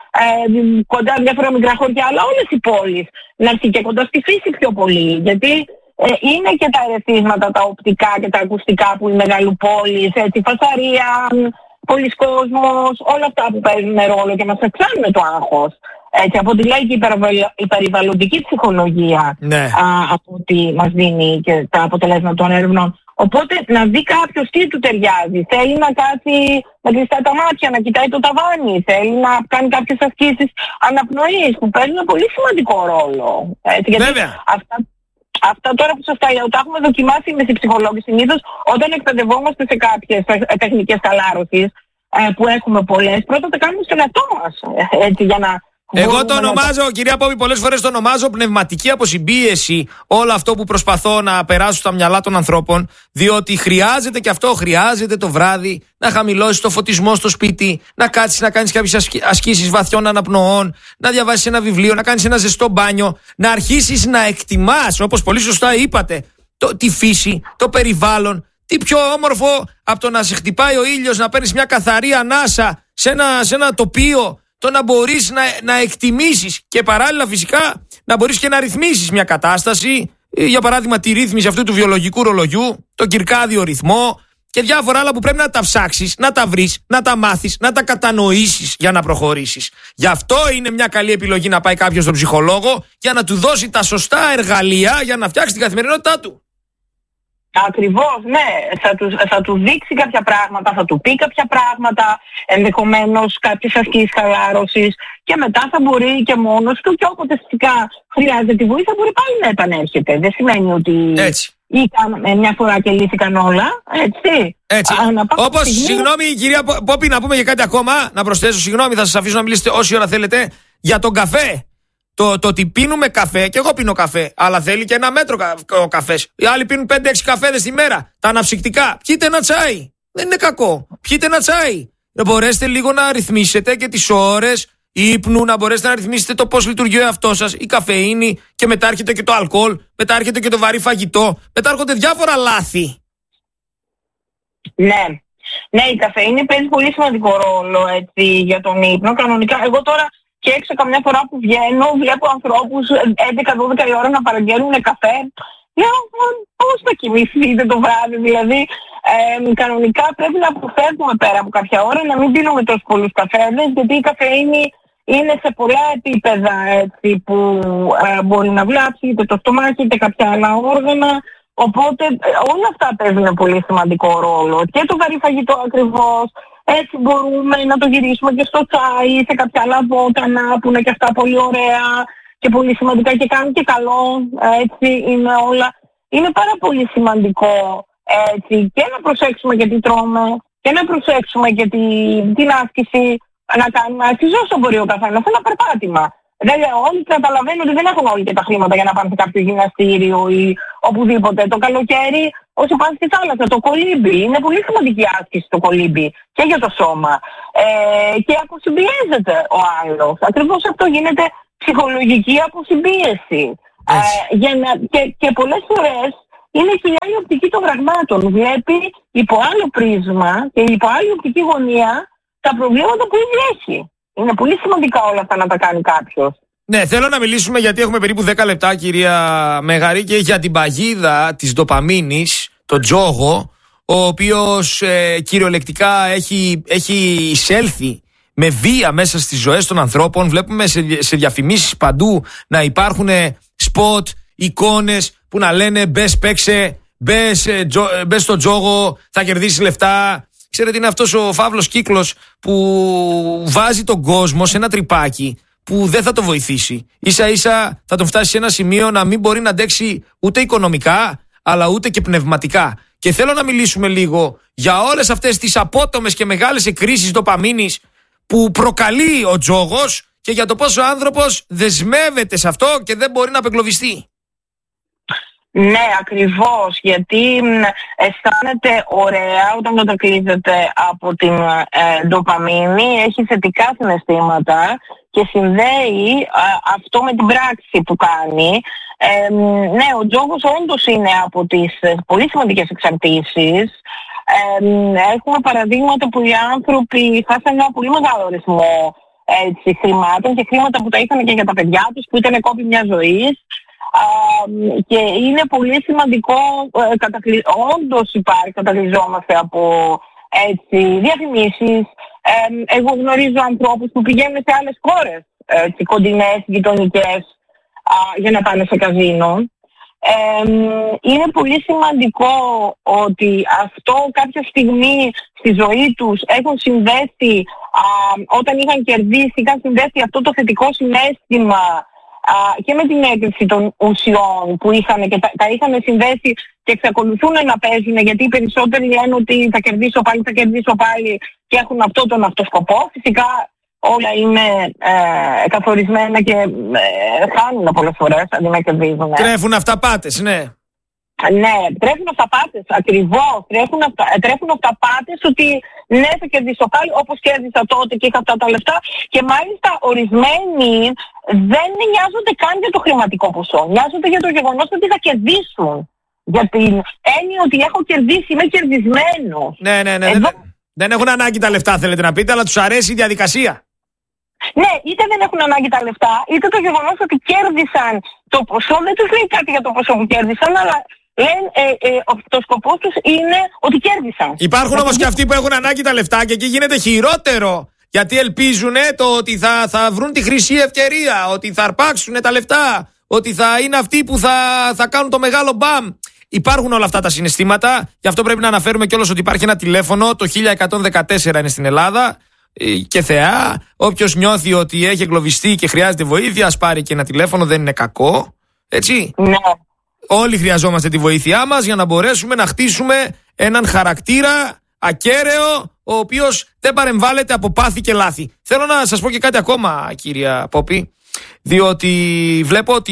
κοντά διάφορα μικρά χωριά, αλλά όλες οι πόλεις να έρθει και κοντά στη φύση πιο πολύ. Γιατί είναι και τα ερεθίσματα, τα οπτικά και τα ακουστικά που οι μεγαλοπόλεις, έτσι, φασαρία, πολλής κόσμος, όλα αυτά που παίζουν ρόλο και μας αυξάνουν το άγχος. Έτσι, από ό,τι λέει και η περιβαλλοντική ψυχολογία, ναι. Από ό,τι μας δίνει και τα αποτελέσματα των έρευνων. Οπότε να δει κάποιος τι του ταιριάζει. Θέλει να κάτσει με κλειστά τα μάτια, να κοιτάει το ταβάνι. Θέλει να κάνει κάποιες ασκήσεις αναπνοής που παίζουν πολύ σημαντικό ρόλο. Έτσι, γιατί αυτά τώρα που σας τα λέω, τα έχουμε δοκιμάσει με τις ψυχολόγοι συνήθως όταν εκπαιδευόμαστε σε κάποιες τεχνικές χαλάρωσης που έχουμε πολλές. Πρώτα τα κάνουμε στον εαυτό μας. Έτσι, για να. Εγώ το ονομάζω, κυρία Πόπη, πολλές φορές το ονομάζω πνευματική αποσυμπίεση, όλο αυτό που προσπαθώ να περάσω στα μυαλά των ανθρώπων, διότι χρειάζεται και αυτό, χρειάζεται το βράδυ να χαμηλώσεις το φωτισμό στο σπίτι, να κάτσεις να κάνεις κάποιες ασκήσεις βαθιών αναπνοών, να διαβάσεις ένα βιβλίο, να κάνεις ένα ζεστό μπάνιο, να αρχίσεις να εκτιμάς, όπως πολύ σωστά είπατε, τη φύση, το περιβάλλον. Τι πιο όμορφο από το να σε χτυπάει ο ήλιος, να παίρνεις μια καθαρή ανάσα σε ένα τοπίο. Το να μπορείς να εκτιμήσεις και παράλληλα φυσικά να μπορείς και να ρυθμίσεις μια κατάσταση, για παράδειγμα τη ρύθμιση αυτού του βιολογικού ρολογιού, τον κυρκάδιο ρυθμό και διάφορα άλλα που πρέπει να τα ψάξεις, να τα βρεις, να τα μάθεις, να τα κατανοήσεις για να προχωρήσεις. Γι' αυτό είναι μια καλή επιλογή να πάει κάποιος στον ψυχολόγο για να του δώσει τα σωστά εργαλεία για να φτιάξει την καθημερινότητά του. Ακριβώς, ναι. Θα του δείξει κάποια πράγματα, θα του πει κάποια πράγματα, ενδεχομένως κάποιες ασκήσεις χαλάρωσης και μετά θα μπορεί και μόνος του και όποτε φυσικά χρειάζεται τη βοήθεια μπορεί πάλι να επανέρχεται. Δεν σημαίνει ότι ήταν μια φορά και λύθηκαν όλα, έτσι. Όπως, συγγνώμη κυρία Πόπη, να πούμε και κάτι ακόμα, να προσθέσω, συγγνώμη, θα σας αφήσω να μιλήσετε όση ώρα θέλετε, για τον καφέ. Το ότι πίνουμε καφέ, και εγώ πίνω καφέ, αλλά θέλει και ένα μέτρο ο καφές. Οι άλλοι πίνουν 5-6 καφέδες τη μέρα. Τα αναψυκτικά. Πιείτε ένα τσάι. Δεν είναι κακό. Πιείτε ένα τσάι. Να μπορέσετε λίγο να ρυθμίσετε και τις ώρες ύπνου, να μπορέσετε να ρυθμίσετε το πώς λειτουργεί ο εαυτός σας, η καφεΐνη, και μετά έρχεται και το αλκοόλ, μετά έρχεται και το βαρύ φαγητό, μετά έρχονται διάφορα λάθη. Ναι. Ναι, η καφεΐνη παίζει πολύ σημαντικό ρόλο, έτσι, για τον ύπνο. Κανονικά, εγώ τώρα. Και έξω καμιά φορά που βγαίνω, βλέπω ανθρώπους 11-12 η ώρα να παραγγέλνουν καφέ. Λέω, πώς θα κοιμηθείτε το βράδυ, δηλαδή. Κανονικά πρέπει να αποφεύγουμε πέρα από κάποια ώρα, να μην πίνουμε τόσο πολλούς καφέδες, γιατί η καφεΐνη είναι σε πολλά επίπεδα, έτσι, που μπορεί να βλάψει είτε το στομάχι είτε κάποια άλλα όργανα. Οπότε όλα αυτά παίζουν πολύ σημαντικό ρόλο. Και το βαρύ φαγητό ακριβώς. Έτσι μπορούμε να το γυρίσουμε και στο τσάι, σε κάποια άλλα βότανα που είναι και αυτά πολύ ωραία και πολύ σημαντικά και κάνουν και καλό. Έτσι είναι όλα. Είναι πάρα πολύ σημαντικό, έτσι, και να προσέξουμε και τι τρώμε και να προσέξουμε και την άσκηση, να κάνουμε άσκηση όσο μπορεί ο καθένας, ένα περπάτημα. Δεν λέω, όλοι καταλαβαίνουν ότι δεν έχουν όλοι και τα χρήματα για να πάνε σε κάποιο γυμναστήριο ή οπουδήποτε. Το καλοκαίρι όσοι πάνε στη θάλασσα, το κολύμπι. Είναι πολύ σημαντική άσκηση το κολύμπι και για το σώμα. Και αποσυμπιέζεται ο άλλος. Ακριβώς αυτό, γίνεται ψυχολογική αποσυμπίεση. Και πολλές φορές είναι και η άλλη οπτική των πραγμάτων. Βλέπει υπό άλλο πρίσμα και υπό άλλη οπτική γωνία τα προβλήματα που ήδη έχει. Είναι πολύ σημαντικά όλα αυτά να τα κάνει κάποιος. Ναι, θέλω να μιλήσουμε, γιατί έχουμε περίπου 10 λεπτά, κυρία Μεγαρή, και για την παγίδα της ντοπαμίνης, τον τζόγο, ο οποίος κυριολεκτικά έχει εισέλθει με βία μέσα στις ζωές των ανθρώπων. Βλέπουμε σε διαφημίσεις παντού να υπάρχουν σποτ, εικόνες που να λένε μπες παίξε, μπες στο τζόγο, θα κερδίσεις λεφτά. Ξέρετε, είναι αυτός ο φαύλος κύκλος που βάζει τον κόσμο σε ένα τρυπάκι που δεν θα το βοηθήσει. Ίσα ίσα θα τον φτάσει σε ένα σημείο να μην μπορεί να αντέξει ούτε οικονομικά αλλά ούτε και πνευματικά. Και θέλω να μιλήσουμε λίγο για όλες αυτές τις απότομες και μεγάλες εκκρίσεις ντοπαμίνης που προκαλεί ο τζόγος και για το πόσο ο άνθρωπος δεσμεύεται σε αυτό και δεν μπορεί να απεγκλωβιστεί. Ναι, ακριβώς, γιατί αισθάνεται ωραία όταν κατακλείζεται από την ντοπαμίνη, έχει θετικά συναισθήματα και συνδέει αυτό με την πράξη που κάνει. Ναι, ο τζόγος όντως είναι από τις πολύ σημαντικές εξαρτήσεις. Έχουμε παραδείγματα που οι άνθρωποι χάσαν ένα πολύ μεγάλο αριθμό χρημάτων και χρήματα που τα είχαν και για τα παιδιά τους, που ήταν κόπη μιας ζωής. Και είναι πολύ σημαντικό, όντως κατακλυζόμαστε από διαφημίσεις. Εγώ γνωρίζω ανθρώπους που πηγαίνουν σε άλλες χώρες, κοντινές, γειτονικές, για να πάνε σε καζίνο. Είναι πολύ σημαντικό ότι αυτό κάποια στιγμή στη ζωή τους έχουν συνδέσει, όταν είχαν κερδίσει, είχαν συνδέσει αυτό το θετικό συναίσθημα και με την έγκριση των ουσιών που είχαν και τα είχαν συνδέσει και εξακολουθούν να παίζουν, γιατί οι περισσότεροι λένε ότι θα κερδίσω πάλι και έχουν αυτό τον αυτοσκοπό. Φυσικά όλα είναι καθορισμένα και χάνουν πολλές φορές αντί να κερδίζουν. Τρέφουν αυταπάτες, ναι. Ναι, τρέφουν αυταπάτες, ακριβώς. Τρέφουν αυταπάτες ότι ναι, θα κερδίσω πάλι όπως κέρδισα τότε και είχα αυτά τα λεφτά. Και μάλιστα ορισμένοι δεν νοιάζονται καν για το χρηματικό ποσό. Νοιάζονται για το γεγονός ότι θα κερδίσουν. Για την έννοια ότι έχω κερδίσει, είμαι κερδισμένος. Ναι. Δεν έχουν ανάγκη τα λεφτά, θέλετε να πείτε, αλλά τους αρέσει η διαδικασία. Ναι, είτε δεν έχουν ανάγκη τα λεφτά, είτε το γεγονός ότι κέρδισαν το ποσό. Δεν τους λέει κάτι για το ποσό που κέρδισαν, αλλά λένε το σκοπός τους είναι ότι κέρδισαν. Υπάρχουν όμως και αυτοί που έχουν ανάγκη τα λεφτά και εκεί γίνεται χειρότερο. Γιατί ελπίζουν το ότι θα βρουν τη χρυσή ευκαιρία, ότι θα αρπάξουν τα λεφτά, ότι θα είναι αυτοί που θα κάνουν το μεγάλο μπαμ. Υπάρχουν όλα αυτά τα συναισθήματα, γι' αυτό πρέπει να αναφέρουμε κιόλας ότι υπάρχει ένα τηλέφωνο, το 1114 είναι στην Ελλάδα. Και θεά, όποιος νιώθει ότι έχει εγκλωβιστεί και χρειάζεται βοήθεια, ας πάρει και ένα τηλέφωνο, δεν είναι κακό. Έτσι. Ναι. Όλοι χρειαζόμαστε τη βοήθειά μας για να μπορέσουμε να χτίσουμε έναν χαρακτήρα ακέραιο, ο οποίος δεν παρεμβάλλεται από πάθη και λάθη. Θέλω να σας πω και κάτι ακόμα, κυρία Πόπη, διότι βλέπω ότι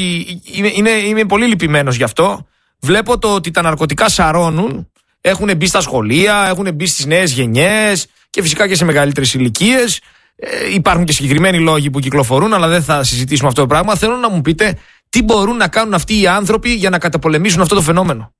είμαι πολύ λυπημένος γι' αυτό. Βλέπω ότι τα ναρκωτικά σαρώνουν, έχουν μπει στα σχολεία, έχουν μπει στις νέες γενιές και φυσικά και σε μεγαλύτερες ηλικίες. Υπάρχουν και συγκεκριμένοι λόγοι που κυκλοφορούν, αλλά δεν θα συζητήσουμε αυτό το πράγμα. Θέλω να μου πείτε τι μπορούν να κάνουν αυτοί οι άνθρωποι για να καταπολεμήσουν αυτό το φαινόμενο.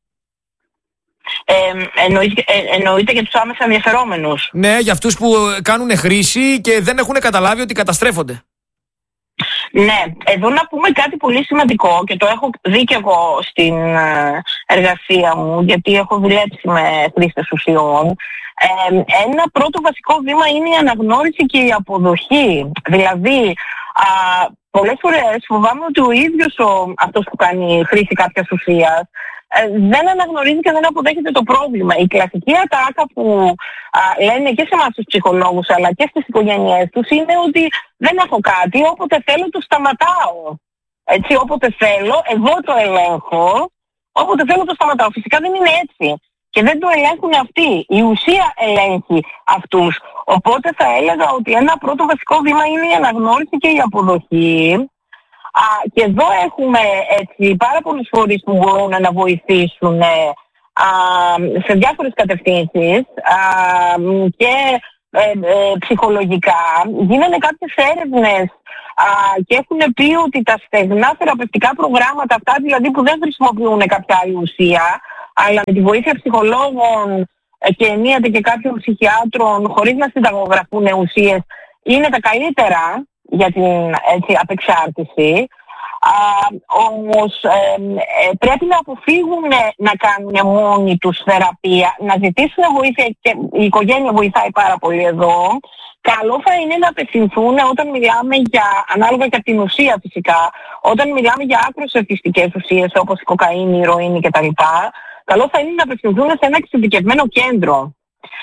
Εννοείται για τους άμεσα ενδιαφερόμενους. Ναι, για αυτούς που κάνουν χρήση και δεν έχουν καταλάβει ότι καταστρέφονται. Ναι, εδώ να πούμε κάτι πολύ σημαντικό και το έχω δει και εγώ στην εργασία μου, γιατί έχω δουλέψει με χρήστες ουσιών. Ένα πρώτο βασικό βήμα είναι η αναγνώριση και η αποδοχή. Δηλαδή, πολλές φορές φοβάμαι ότι ο ίδιος αυτός που κάνει χρήση κάποιας ουσίας δεν αναγνωρίζει και δεν αποδέχεται το πρόβλημα. Η κλασική ατάκα που λένε και σε εμάς τους ψυχολόγους αλλά και στις οικογένειές τους είναι ότι δεν έχω κάτι, όποτε θέλω το σταματάω. Έτσι, όποτε θέλω, εγώ το ελέγχω, όποτε θέλω το σταματάω. Φυσικά δεν είναι έτσι. Και δεν το ελέγχουν αυτοί. Η ουσία ελέγχει αυτούς. Οπότε θα έλεγα ότι ένα πρώτο βασικό βήμα είναι η αναγνώριση και η αποδοχή. Και εδώ έχουμε έτσι πάρα πολλούς φορείς που μπορούν να βοηθήσουν σε διάφορες κατευθύνσεις και ψυχολογικά. Γίνανε κάποιες έρευνες και έχουν πει ότι τα στεγνά θεραπευτικά προγράμματα, αυτά δηλαδή που δεν χρησιμοποιούν κάποια άλλη ουσία, αλλά με τη βοήθεια ψυχολόγων και ενίοτε και κάποιων ψυχιάτρων, χωρίς να συνταγογραφούν ουσίες, είναι τα καλύτερα για την απεξάρτηση. Όμως πρέπει να αποφύγουν να κάνουν μόνοι τους θεραπεία, να ζητήσουν βοήθεια, και η οικογένεια βοηθάει πάρα πολύ εδώ. Καλό θα είναι να απευθυνθούν όταν μιλάμε για, ανάλογα και από την ουσία φυσικά, όταν μιλάμε για άκρως εθιστικές ουσίες όπως η κοκαίνη, η ηρωίνη κτλ. Καλό θα είναι να απευθυνθούν σε ένα εξειδικευμένο κέντρο.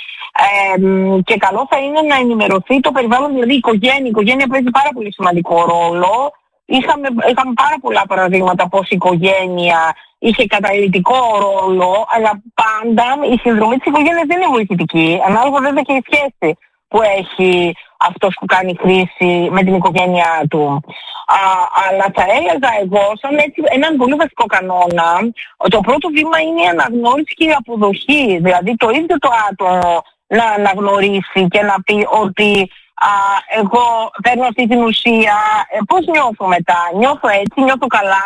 Και καλό θα είναι να ενημερωθεί το περιβάλλον, δηλαδή η οικογένεια παίζει πάρα πολύ σημαντικό ρόλο. Είχαμε πάρα πολλά παραδείγματα πως η οικογένεια είχε καταλυτικό ρόλο, αλλά πάντα η συνδρομή της οικογένειας δεν είναι βοηθητική, ανάλογα βέβαια και η σχέση που έχει αυτός που κάνει χρήση με την οικογένειά του. Αλλά θα έλεγα εγώ σαν έτσι έναν πολύ βασικό κανόνα, το πρώτο βήμα είναι η αναγνώριση και η αποδοχή, δηλαδή το ίδιο το άτομο να αναγνωρίσει και να πει ότι εγώ παίρνω αυτή την ουσία, πώς νιώθω μετά, νιώθω έτσι, νιώθω καλά.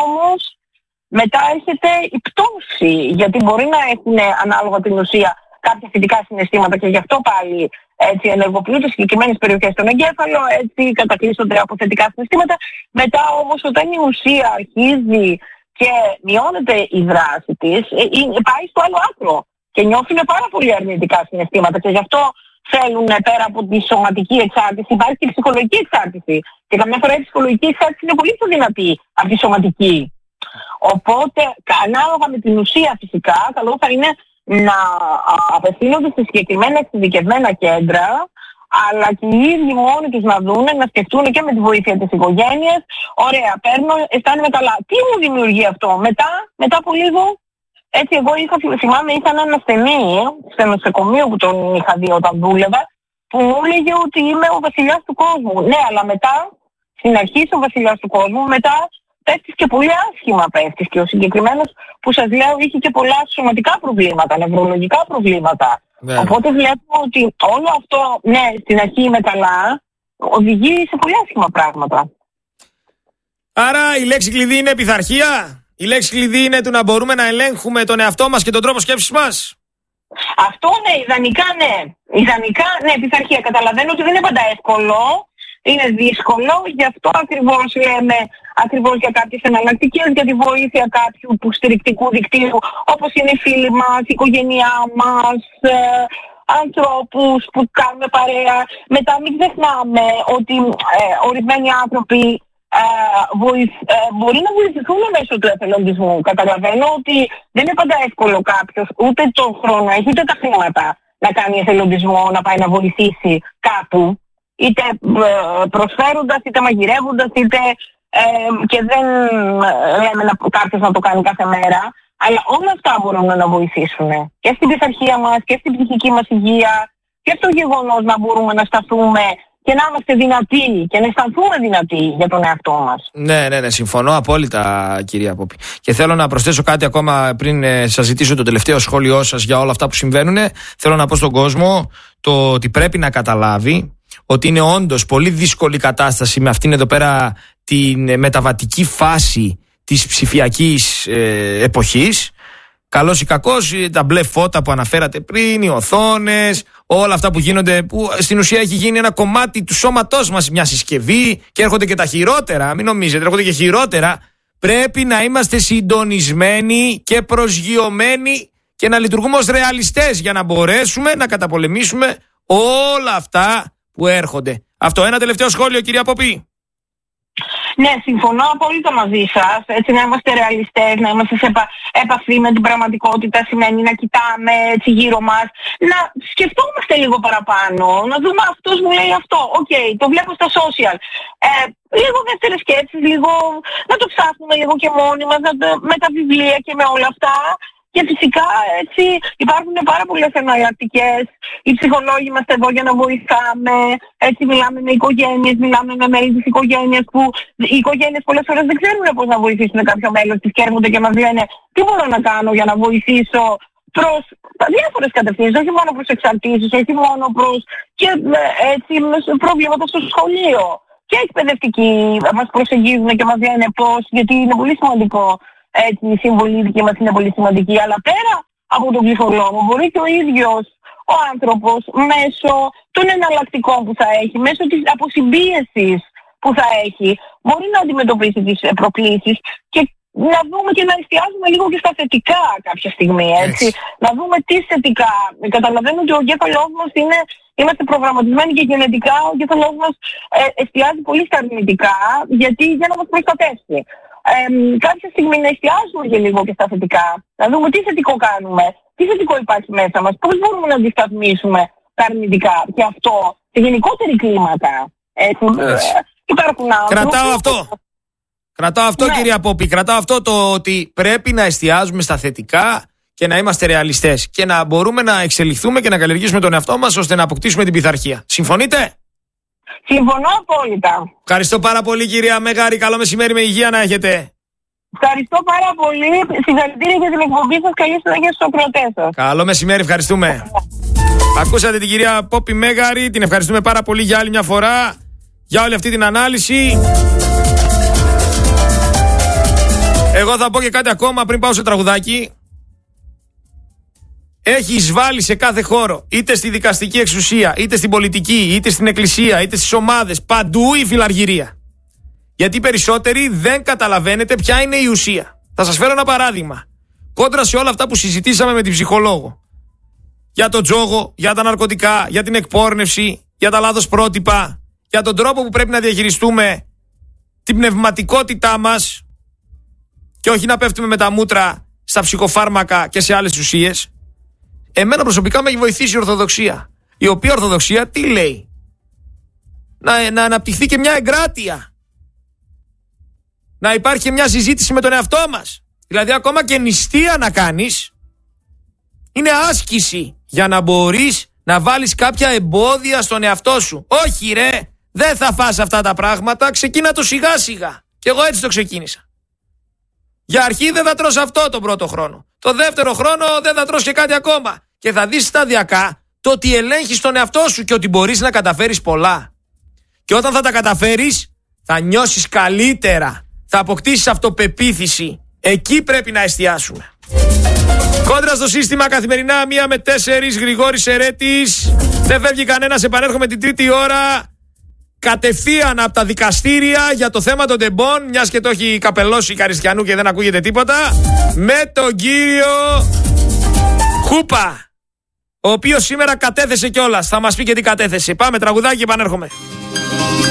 Μετά έρχεται η πτώση, γιατί μπορεί να έχουν ανάλογα την ουσία κάποια θετικά συναισθήματα και γι' αυτό πάλι έτσι ενεργοποιούνται συγκεκριμένες περιοχές στον εγκέφαλο, έτσι κατακλείσονται από θετικά συναισθήματα. Μετά όμως όταν η ουσία αρχίζει και μειώνεται η δράση της, πάει στο άλλο άκρο και νιώθουν πάρα πολύ αρνητικά συναισθήματα και γι' αυτό θέλουν πέρα από τη σωματική εξάρτηση, υπάρχει και η ψυχολογική εξάρτηση. Και καμιά φορά η ψυχολογική εξάρτηση είναι πολύ πιο δυνατή από τη σωματική. Οπότε, ανάλογα με την ουσία φυσικά, καλό θα είναι να απευθύνονται σε συγκεκριμένα εξειδικευμένα κέντρα, αλλά και οι ίδιοι μόνοι τους να δούνε, να σκεφτούν και με τη βοήθεια της οικογένειας. Ωραία, παίρνω, αισθάνομαι καλά. Τι μου δημιουργεί αυτό? Μετά από λίγο. Έτσι, εγώ θυμάμαι, είχα έναν ασθενή στο νοσοκομείο που τον είχα δει όταν δούλευα, που μου έλεγε ότι είμαι ο βασιλιάς του κόσμου. Ναι, αλλά μετά, στην αρχή είσαι ο βασιλιάς του κόσμου, μετά πέφτεις και πολύ άσχημα πέφτεις. Και ο συγκεκριμένος που σας λέω είχε και πολλά σωματικά προβλήματα, νευρολογικά προβλήματα. Ναι. Οπότε βλέπω ότι όλο αυτό, ναι, στην αρχή είμαι καλά, οδηγεί σε πολύ άσχημα πράγματα. Άρα η λέξη κλειδί είναι πειθαρχία. Η λέξη κλειδί είναι του να μπορούμε να ελέγχουμε τον εαυτό μας και τον τρόπο σκέψης μας. Αυτό ναι, ιδανικά ναι, πειθαρχία. Καταλαβαίνω ότι δεν είναι πάντα εύκολο, είναι δύσκολο, γι' αυτό ακριβώς λέμε για κάποιες εναλλακτικές, για τη βοήθεια κάποιου του στηρικτικού δικτύου, όπως είναι οι φίλοι μας, η οικογένειά μας, ανθρώπους που κάνουμε παρέα. Μετά μην ξεχνάμε ότι ορισμένοι άνθρωποι μπορεί να βοηθηθούν μέσω του εθελοντισμού. Καταλαβαίνω ότι δεν είναι πάντα εύκολο κάποιος ούτε τον χρόνο έχει ούτε τα χρήματα να κάνει εθελοντισμό, να πάει να βοηθήσει κάπου, είτε προσφέροντας είτε μαγειρεύοντας είτε και δεν λέμε κάποιος να το κάνει κάθε μέρα, αλλά όλα αυτά μπορούν να βοηθήσουν και στην πειθαρχία μας και στην ψυχική μας υγεία και στο γεγονός να μπορούμε να σταθούμε και να είμαστε δυνατοί και να αισθανθούμε δυνατοί για τον εαυτό μας. Ναι, συμφωνώ απόλυτα, κυρία Πόπη. Και θέλω να προσθέσω κάτι ακόμα πριν σας ζητήσω το τελευταίο σχόλιο σας για όλα αυτά που συμβαίνουν. Θέλω να πω στον κόσμο το ότι πρέπει να καταλάβει ότι είναι όντως πολύ δύσκολη κατάσταση με αυτήν εδώ πέρα την μεταβατική φάση της ψηφιακής εποχής. Καλός ή κακός, τα μπλε φώτα που αναφέρατε πριν, οι οθόνες, όλα αυτά που γίνονται, που στην ουσία έχει γίνει ένα κομμάτι του σώματός μας, μια συσκευή, και έρχονται και τα χειρότερα, μην νομίζετε, έρχονται και χειρότερα. Πρέπει να είμαστε συντονισμένοι και προσγειωμένοι και να λειτουργούμε ως ρεαλιστές για να μπορέσουμε να καταπολεμήσουμε όλα αυτά που έρχονται. Αυτό, ένα τελευταίο σχόλιο, κυρία Πόπη. Ναι, συμφωνώ απόλυτα μαζί σας. Έτσι, να είμαστε ρεαλιστές, να είμαστε σε επαφή με την πραγματικότητα σημαίνει να κοιτάμε έτσι γύρω μας, να σκεφτόμαστε λίγο παραπάνω, να δούμε αυτός μου λέει αυτό. Οκ, το βλέπω στα social. Λίγο δεύτερες σκέψεις, λίγο να το ψάχνουμε λίγο και μόνοι μας, με τα βιβλία και με όλα αυτά. Και φυσικά έτσι υπάρχουν πάρα πολλές εναλλακτικές. Οι ψυχολόγοι είμαστε εδώ για να βοηθάμε. Έτσι μιλάμε με οικογένειες, μιλάμε με μέλη της οικογένειας που οι οικογένειες πολλές φορές δεν ξέρουν πώς να βοηθήσουν κάποιο μέλος της και έρχονται και μας λένε τι μπορώ να κάνω για να βοηθήσω προς διάφορες κατευθύνσεις, όχι μόνο προς εξαρτήσεις, όχι μόνο προς και έτσι προβλήματα στο σχολείο. Και εκπαιδευτικοί μας προσεγγίζουν και μας λένε πώς, γιατί είναι πολύ σημαντικό. Έτσι, η συμβολή δική μας είναι πολύ σημαντική, αλλά πέρα από τον ψυχολόγο μπορεί και ο ίδιος ο άνθρωπος μέσω των εναλλακτικών που θα έχει, μέσω της αποσυμπίεσης που θα έχει, μπορεί να αντιμετωπίσει τις προκλήσεις και να δούμε και να εστιάζουμε λίγο και στα θετικά κάποια στιγμή, έτσι. Να δούμε τι θετικά. Καταλαβαίνω ότι ο εγκέφαλός μας είμαστε προγραμματισμένοι και γενετικά ο εγκέφαλός μας εστιάζει πολύ στα αρνητικά, γιατί για να μας προστατεύσει. Κάποια στιγμή να εστιάζουμε και λίγο και στα θετικά. Να δούμε τι θετικό κάνουμε, τι θετικό υπάρχει μέσα μας, πώς μπορούμε να αντισταθμίσουμε τα αρνητικά. Και αυτό σε γενικότερη κλίμακα. Υπάρχουν άνθρωποι. Κρατάω αυτό, κυρία Πόπη. Κρατάω αυτό το ότι πρέπει να εστιάζουμε στα θετικά και να είμαστε ρεαλιστές. Και να μπορούμε να εξελιχθούμε και να καλλιεργήσουμε τον εαυτό μας ώστε να αποκτήσουμε την πειθαρχία. Συμφωνείτε? Συμφωνώ απόλυτα. Ευχαριστώ πάρα πολύ, κυρία Μέγαρη. Καλό μεσημέρι, με υγεία να έχετε. Ευχαριστώ πάρα πολύ. Συγχαρητήρια για την εκπομπή σας. Καλή συνέχεια στους ακροατές σας. Καλό μεσημέρι, ευχαριστούμε. Ακούσατε την κυρία Πόπη Μέγαρη. Την ευχαριστούμε πάρα πολύ για άλλη μια φορά για όλη αυτή την ανάλυση. Εγώ θα πω και κάτι ακόμα πριν πάω στο τραγουδάκι. Έχει εισβάλει σε κάθε χώρο, είτε στη δικαστική εξουσία, είτε στην πολιτική, είτε στην εκκλησία, είτε στις ομάδες, παντού η φιλαργυρία. Γιατί περισσότεροι δεν καταλαβαίνετε ποια είναι η ουσία. Θα σας φέρω ένα παράδειγμα. Κόντρα σε όλα αυτά που συζητήσαμε με την ψυχολόγο. Για τον τζόγο, για τα ναρκωτικά, για την εκπόρνευση, για τα λάθος πρότυπα, για τον τρόπο που πρέπει να διαχειριστούμε την πνευματικότητά μας και όχι να πέφτουμε με τα μούτρα στα ψυχοφάρμακα και σε άλλες ουσίες. Εμένα προσωπικά με έχει βοηθήσει η Ορθοδοξία. Η οποία Ορθοδοξία τι λέει? Να αναπτυχθεί και μια εγκράτεια. Να υπάρχει και μια συζήτηση με τον εαυτό μας. Δηλαδή ακόμα και νηστεία να κάνεις είναι άσκηση για να μπορείς να βάλεις κάποια εμπόδια στον εαυτό σου. Όχι ρε, δεν θα φας αυτά τα πράγματα, ξεκίνα το σιγά σιγά. Και εγώ έτσι το ξεκίνησα. Για αρχή δεν θα τρως αυτό τον πρώτο χρόνο. Το δεύτερο χρόνο δεν θα τρως και κάτι ακόμα. Και θα δεις σταδιακά το ότι ελέγχεις τον εαυτό σου και ότι μπορείς να καταφέρεις πολλά. Και όταν θα τα καταφέρεις θα νιώσεις καλύτερα. Θα αποκτήσεις αυτοπεποίθηση. Εκεί πρέπει να εστιάσουμε. Κόντρα στο σύστημα καθημερινά 1 με 4, Γρηγόρης Ερέτης. Δεν φεύγει κανένας, επανέρχομαι την τρίτη ώρα. Κατευθείαν από τα δικαστήρια για το θέμα των τεμπών, μιας και το έχει καπελώσει η Καριστιανού και δεν ακούγεται τίποτα, με τον κύριο Χούπα, ο οποίος σήμερα κατέθεσε κιόλας. Θα μας πει και τι κατέθεσε. Πάμε τραγουδάκι και επανέρχομαι.